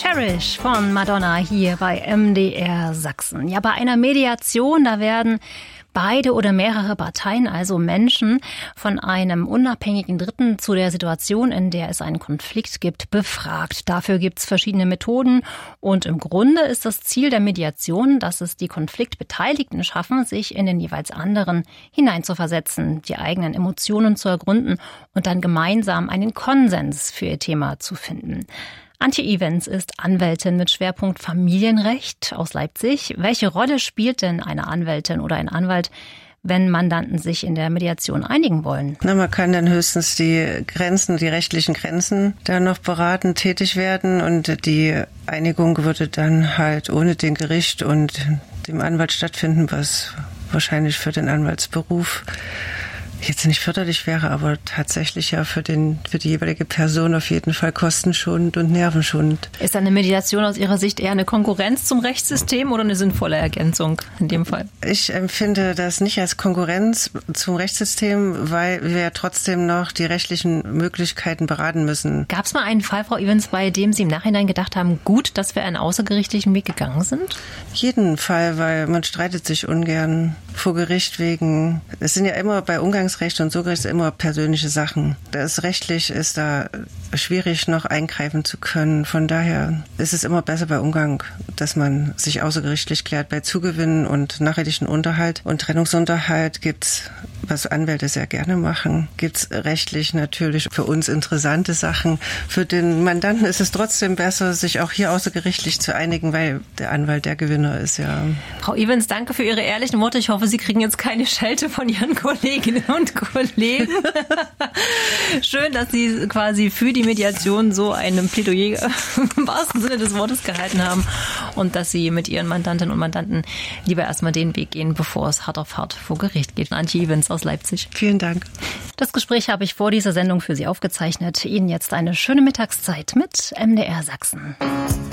Cherish von Madonna hier bei MDR Sachsen. Ja, bei einer Mediation, da werden beide oder mehrere Parteien, also Menschen, von einem unabhängigen Dritten zu der Situation, in der es einen Konflikt gibt, befragt. Dafür gibt es verschiedene Methoden und im Grunde ist das Ziel der Mediation, dass es die Konfliktbeteiligten schaffen, sich in den jeweils anderen hineinzuversetzen, die eigenen Emotionen zu ergründen und dann gemeinsam einen Konsens für ihr Thema zu finden. Antje Evens ist Anwältin mit Schwerpunkt Familienrecht aus Leipzig. Welche Rolle spielt denn eine Anwältin oder ein Anwalt, wenn Mandanten sich in der Mediation einigen wollen? Man kann dann höchstens die rechtlichen Grenzen dann noch beratend tätig werden und die Einigung würde dann halt ohne den Gericht und dem Anwalt stattfinden, was wahrscheinlich für den Anwaltsberuf jetzt nicht förderlich wäre, aber tatsächlich ja für die jeweilige Person auf jeden Fall kostenschonend und nervenschonend. Ist eine Mediation aus Ihrer Sicht eher eine Konkurrenz zum Rechtssystem oder eine sinnvolle Ergänzung in dem Fall? Ich empfinde das nicht als Konkurrenz zum Rechtssystem, weil wir trotzdem noch die rechtlichen Möglichkeiten beraten müssen. Gab es mal einen Fall, Frau Evens, bei dem Sie im Nachhinein gedacht haben, gut, dass wir einen außergerichtlichen Weg gegangen sind? Jeden Fall, weil man streitet sich ungern vor Gericht wegen, es sind ja immer bei Umgangsrecht und Sorgerecht immer persönliche Sachen. Rechtlich ist da schwierig noch eingreifen zu können. Von daher ist es immer besser bei Umgang, dass man sich außergerichtlich klärt. Bei Zugewinn und nachhaltigen Unterhalt und Trennungsunterhalt gibt's, was Anwälte sehr gerne machen, gibt's rechtlich natürlich für uns interessante Sachen. Für den Mandanten ist es trotzdem besser, sich auch hier außergerichtlich zu einigen, weil der Anwalt der Gewinner ist, ja. Frau Evens, danke für Ihre ehrlichen Worte. Ich hoffe, Sie kriegen jetzt keine Schelte von Ihren Kolleginnen und Kollegen. Schön, dass Sie quasi für die Mediation so ein Plädoyer im wahrsten Sinne des Wortes gehalten haben und dass Sie mit Ihren Mandantinnen und Mandanten lieber erstmal den Weg gehen, bevor es hart auf hart vor Gericht geht. Antje Evens aus Leipzig. Vielen Dank. Das Gespräch habe ich vor dieser Sendung für Sie aufgezeichnet. Ihnen jetzt eine schöne Mittagszeit mit MDR Sachsen.